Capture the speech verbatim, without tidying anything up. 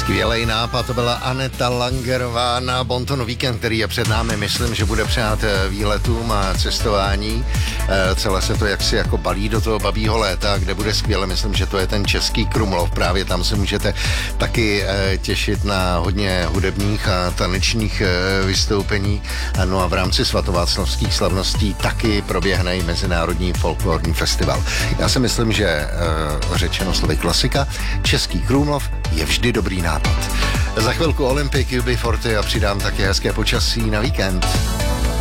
Skvělej nápad, to byla Aneta Langerová na Bonton Weekend, který je před námi. Myslím, že bude přát výletům a cestování. Celé se to jaksi jako balí do toho babího léta, kde bude skvěle. Myslím, že to je ten český Krumlov. Právě tam se můžete taky těšit na hodně hudebních a tanečních vystoupení. No a v rámci svatováclavských slavností taky proběhne i Mezinárodní folklorní festival. Já si myslím, že řečeno slovy klasika, český Krumlov je vždy dobrý nápad. Za chvilku Olympic, U B forty a přidám také hezké počasí na víkend.